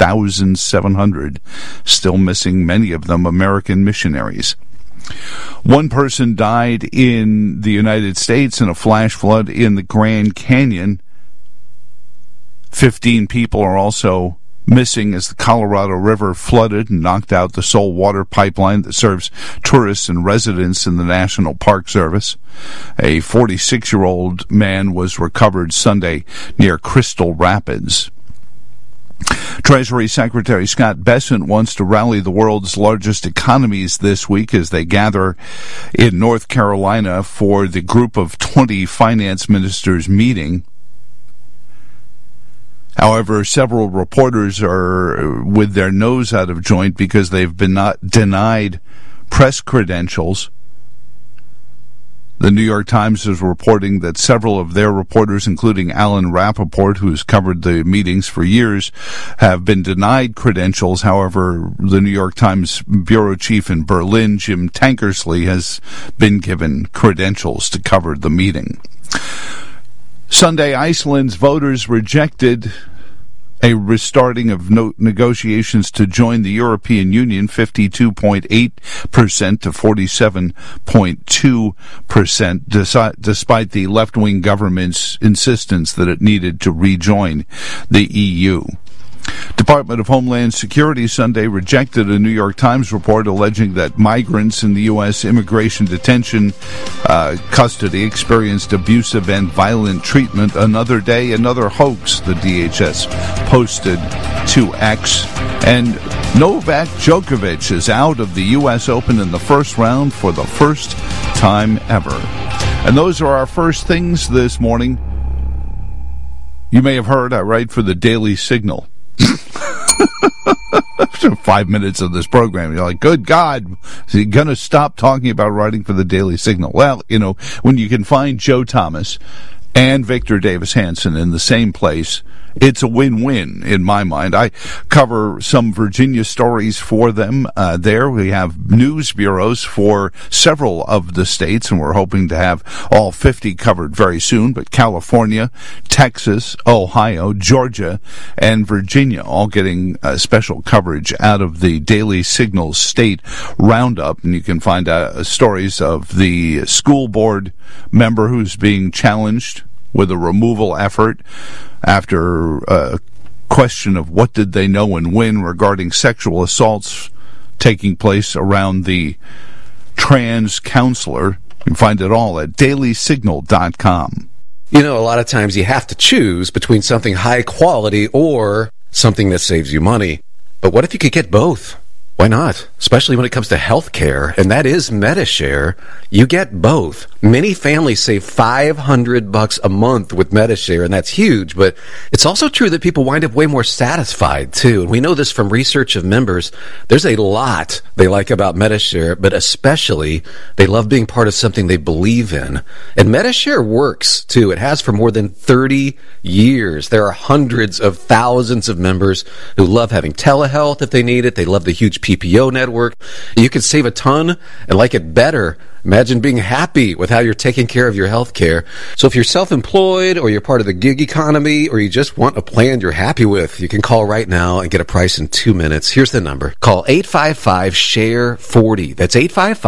2,700 still missing, many of them American missionaries. One person died in the United States in a flash flood in the Grand Canyon. 15 people are also missing as the Colorado River flooded and knocked out the sole water pipeline that serves tourists and residents in the National Park Service. A 46-year-old man was recovered Sunday near Crystal Rapids. Treasury Secretary Scott Bessent wants to rally the world's largest economies this week as they gather in North Carolina for the Group of 20 finance ministers meeting. However, several reporters are with their nose out of joint because they've been denied press credentials. The New York Times is reporting that several of their reporters, including Alan Rappaport, who's covered the meetings for years, have been denied credentials. However, the New York Times bureau chief in Berlin, Jim Tankersley, has been given credentials to cover the meeting. Sunday, Iceland's voters rejected a restarting of negotiations to join the European Union, 52.8% to 47.2%, despite the left-wing government's insistence that it needed to rejoin the EU. Department of Homeland Security Sunday rejected a New York Times report alleging that migrants in the U.S. immigration detention custody experienced abusive and violent treatment. Another day, another hoax, the DHS posted to X. And Novak Djokovic is out of the U.S. Open in the first round for the first time ever. And those are our first things this morning. You may have heard I write for the Daily Signal. After 5 minutes of this program, you're like, good God, is he going to stop talking about writing for the Daily Signal? Well, you know, when you can find Joe Thomas and Victor Davis Hanson in the same place, it's a win-win in my mind. I cover some Virginia stories for them there. We have news bureaus for several of the states, and we're hoping to have all 50 covered very soon. But California, Texas, Ohio, Georgia, and Virginia all getting special coverage out of the Daily Signal State Roundup. And you can find stories of the school board member who's being challenged with a removal effort after a question of what did they know and when regarding sexual assaults taking place around the trans counselor. You can find it all at dailysignal.com. You know, a lot of times you have to choose between something high quality or something that saves you money. But what if you could get both? Why not? Especially when it comes to health care, and that is Medi-Share. You get both. Many families save $500 a month with Medi-Share, and that's huge, but it's also true that people wind up way more satisfied, too. And we know this from research of members. There's a lot they like about Medi-Share, but especially they love being part of something they believe in. And Medi-Share works, too. It has for more than 30 years. There are hundreds of thousands of members who love having telehealth if they need it. They love the huge PPO network. You could save a ton and like it better. Imagine being happy with how you're taking care of your health care. So if you're self-employed or you're part of the gig economy or you just want a plan you're happy with, you can call right now and get a price in 2 minutes. Here's the number. Call 855-SHARE-40. That's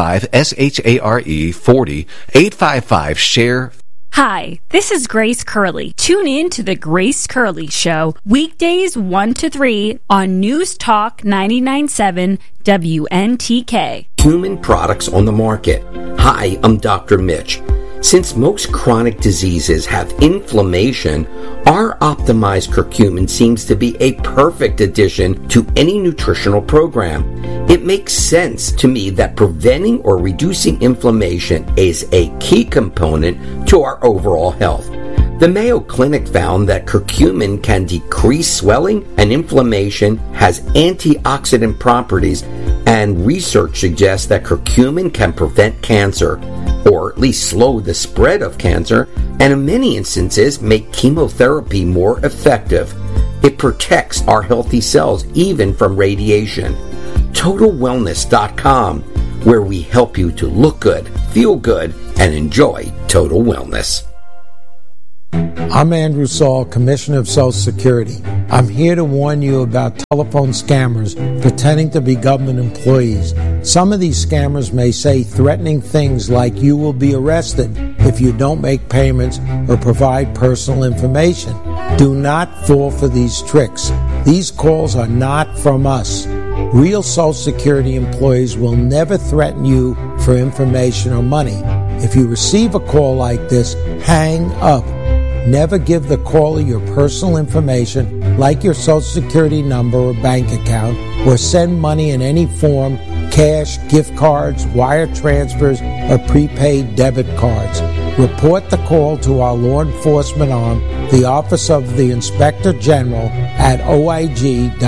855-SHARE-40. 855-SHARE-40. Hi, this is Grace Curley. Tune in to The Grace Curley Show, weekdays 1 to 3 on News Talk 99.7 WNTK. Human products on the market. Hi, I'm Dr. Mitch. Since most chronic diseases have inflammation, our optimized curcumin seems to be a perfect addition to any nutritional program. It makes sense to me that preventing or reducing inflammation is a key component to our overall health. The Mayo Clinic found that curcumin can decrease swelling and inflammation, has antioxidant properties, and research suggests that curcumin can prevent cancer, or at least slow the spread of cancer, and in many instances make chemotherapy more effective. It protects our healthy cells even from radiation. TotalWellness.com, where we help you to look good, feel good, and enjoy total wellness. I'm Andrew Saul, Commissioner of Social Security. I'm here to warn you about telephone scammers pretending to be government employees. Some of these scammers may say threatening things like you will be arrested if you don't make payments or provide personal information. Do not fall for these tricks. These calls are not from us. Real Social Security employees will never threaten you for information or money. If you receive a call like this, hang up. Never give the caller your personal information, like your Social Security number or bank account, or send money in any form, cash, gift cards, wire transfers, or prepaid debit cards. Report the call to our law enforcement arm, the Office of the Inspector General, at oig.ssa.gov.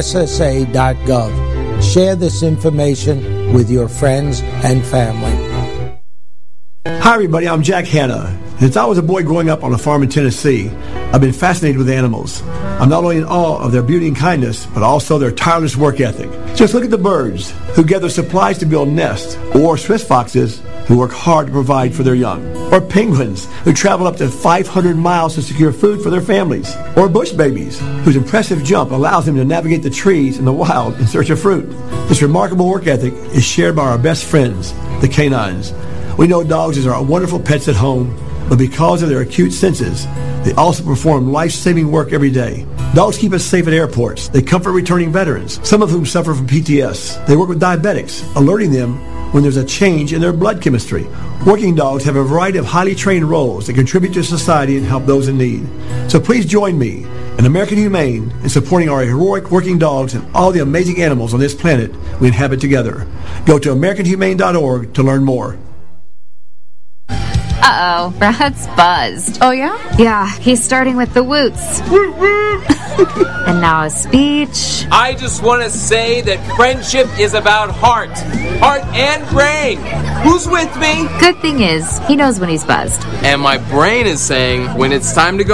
Share this information with your friends and family. Hi everybody, I'm Jack Hanna. Since I was a boy growing up on a farm in Tennessee, I've been fascinated with animals. I'm not only in awe of their beauty and kindness, but also their tireless work ethic. Just look at the birds who gather supplies to build nests, or Swiss foxes who work hard to provide for their young, or penguins who travel up to 500 miles to secure food for their families, or bush babies whose impressive jump allows them to navigate the trees in the wild in search of fruit. This remarkable work ethic is shared by our best friends, the canines. We know dogs are wonderful pets at home, but because of their acute senses, they also perform life-saving work every day. Dogs keep us safe at airports. They comfort returning veterans, some of whom suffer from PTS. They work with diabetics, alerting them when there's a change in their blood chemistry. Working dogs have a variety of highly trained roles that contribute to society and help those in need. So please join me and American Humane in supporting our heroic working dogs and all the amazing animals on this planet we inhabit together. Go to AmericanHumane.org to learn more. Uh-oh, Brad's buzzed. Oh, yeah? Yeah, he's starting with the woots. And now a speech. I just want to say that friendship is about heart and brain. Who's with me? Good thing is, he knows when he's buzzed. And my brain is saying when it's time to go